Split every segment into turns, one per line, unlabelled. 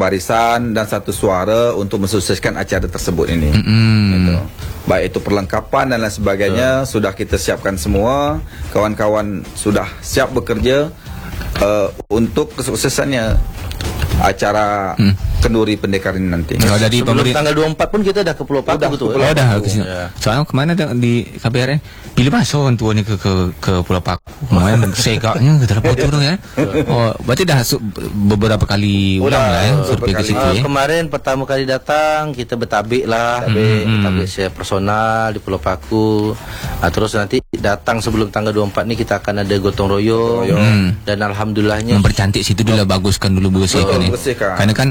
barisan dan satu suara untuk mensukseskan acara tersebut ini. Gitu. Baik itu perlengkapan dan lain sebagainya sudah kita siapkan semua. Kawan-kawan sudah siap bekerja untuk kesuksesannya acara kenduri pendekar ini nanti.
Dari
sebelum tanggal 24 pun kita dah ke Pulau Paku betul.
Dah ke sini. Soalnya kemana di KBRN bila masuk orang tua ni ke Pulau Paku. Kemarin segaknya kita dapat turun ya. Oh, berarti dah beberapa kali ulang lah ya survei ke situ.
Kemarin pertama kali datang kita bertabik lah, bertabik secara personal di Pulau Paku. Terus nanti datang sebelum tanggal 24 ni kita akan ada gotong royong. Dan alhamdulillahnya
mempercantik situ dulu, baguskan dulu, bersihkan ni. Karena kan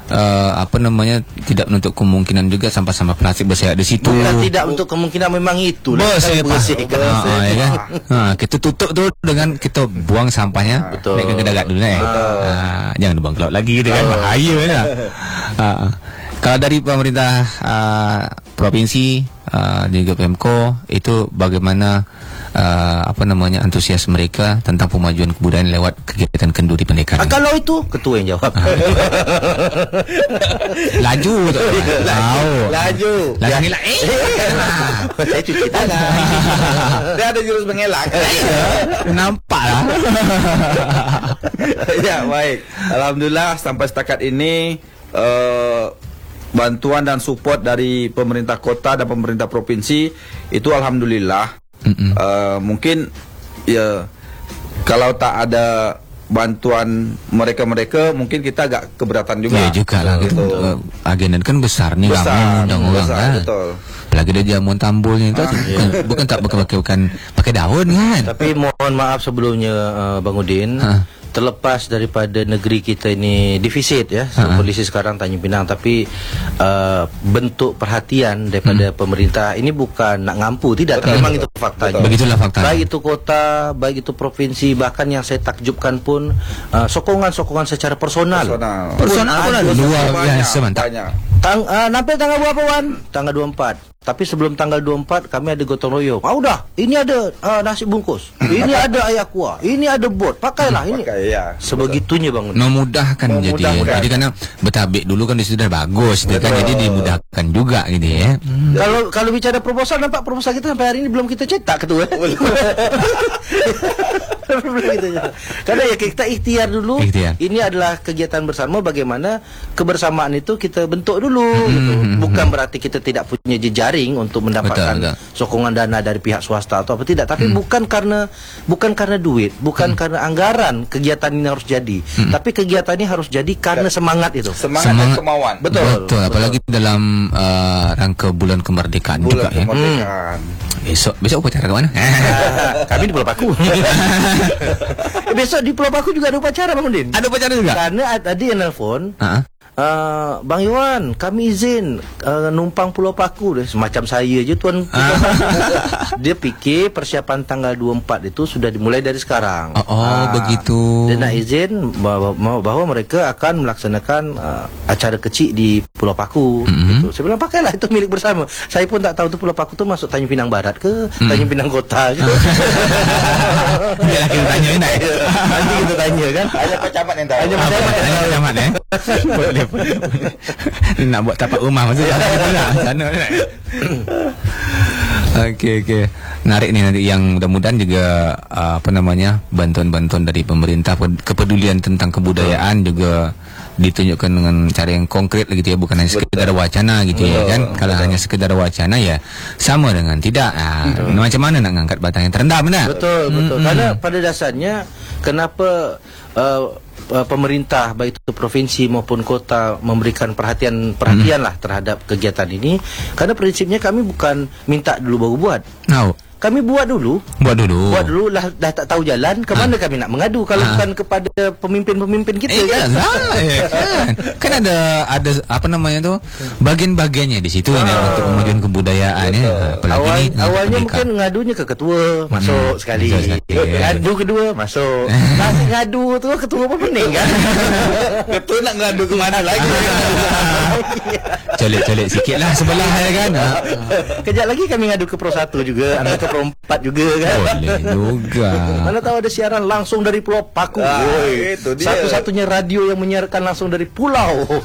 tidak menutup kemungkinan juga sampah-sampah plastik berserakan di situ.
Bukan tidak untuk kemungkinan, memang itu
bersihkan. Kita tutup tu dengan kita buang sampahnya.
Betul.
Naikkan ke darat dulu jangan buang ke laut lagi gitu kan, bahaya kan. Kalau dari pemerintah provinsi juga Pemko itu bagaimana antusias mereka tentang pemajuan kebudayaan lewat kegiatan kenduri pendekar?
Kalau itu ketua yang jawab.
Laju tu.
Laju.
Ngelak.
Saya cuci tangan.
Dia ada jurus mengelak.
Nampak lah.
Ya, baik. Alhamdulillah sampai setakat ini bantuan dan support dari pemerintah kota dan pemerintah provinsi itu alhamdulillah. Mungkin ya kalau tak ada bantuan mereka mungkin kita agak keberatan juga.
Ya juga lah gitu. Agenda kan besar nih, undang orang kan.
Betul.
Apalagi ada jamuan tambulnya itu bukan tak pakai daun kan.
Tapi mohon maaf sebelumnya Bang Udin. Terlepas daripada negeri kita ini defisit ya, polisi sekarang Tanjung Pinang, tapi bentuk perhatian daripada pemerintah ini bukan nak ngampu, tidak, tapi memang itu faktanya.
Begitulah faktanya.
Baik itu kota, baik itu provinsi, bahkan yang saya takjubkan pun sokongan secara personal
pun ada luar biasa mantap.
Nampil tanggal berapa Wan? Tanggal 24. Tapi sebelum tanggal 24 kami ada gotong royong. Udah, ini ada nasi bungkus. Ini ada ayam kuah. Ini ada bot. Pakailah ini. Sebegitunya Bang.
Memudahkan jadi. Jadi karena bertabik dulu kan di situ dah bagus, kan, jadi dimudahkan juga gitu ya.
Kalau bicara proposal, nampak proposal kita sampai hari ini belum kita cetak ketua. Karena ya kita ikhtiar dulu. Ini adalah kegiatan bersama, bagaimana kebersamaan itu kita bentuk dulu gitu. Bukan berarti kita tidak punya jejaring untuk mendapatkan sokongan dana dari pihak swasta atau apa, tidak, tapi bukan karena duit, bukan karena anggaran kegiatan ini harus jadi, tapi kegiatan ini harus jadi karena semangat itu.
Semangat dan kemauan.
Betul. Apalagi dalam rangka bulan kemerdekaan juga ya. Besok upacara ke mana?
Kami di Pulau Paku. Besok di Pulau Paku juga ada upacara Bang Udin.
Ada upacara juga?
Karena tadi yang nelfon, Bang Iwan, kami izin numpang Pulau Paku deh. Semacam saya je tuan. Dia fikir persiapan tanggal 24 itu sudah dimulai dari sekarang.
Begitu.
Dia nak izin bahwa mereka akan melaksanakan acara kecil di Pulau Paku gitu. Saya bilang pakailah, itu milik bersama. Saya pun tak tahu tu Pulau Paku tu masuk Tanjung Pinang Barat ke Tanjung Pinang Kota gitu.
Kita tanya ni.
Nanti kita tanya kan.
Hanya pejabat yang tahu.
Hanya pejabat boleh. Nak buat tapak rumah maksudnya. Sana. Okey. Menarik ni nanti, yang mudah-mudahan juga bantuan-bantuan dari pemerintah, kepedulian tentang kebudayaan juga ditunjukkan dengan cara yang konkret gitu ya, bukan hanya sekedar wacana gitu ya kan. Kalau hanya sekedar wacana ya sama dengan tidak. Macam mana nak ngangkat batang yang terendam benar?
Betul. Karena pada dasarnya kenapa pemerintah baik itu provinsi maupun kota memberikan perhatian lah terhadap kegiatan ini, karena prinsipnya kami bukan minta dulu baru buat. Kami buat dulu lah, dah tak tahu jalan ke mana kami nak mengadu kalau bukan kepada pemimpin-pemimpin kita kan.
Kan ada bagian-bagiannya di situ untuk kemajuan kebudayaan ya.
Awalnya mungkin ngadunya ke ketua, masuk sekali. Ngadu kedua masuk. Ngadu tu ketua apa pening kan.
Ketua nak ngadu ke mana lagi?
Colik-colik sikitlah sebelah ya kan.
Kejap lagi kami ngadu ke Pro 1 juga, ke Pro 4 juga kan.
Boleh juga.
Mana tahu ada siaran langsung dari Pulau Paku.
Itu dia.
Satu-satunya radio yang menyiarkan langsung dari pulau.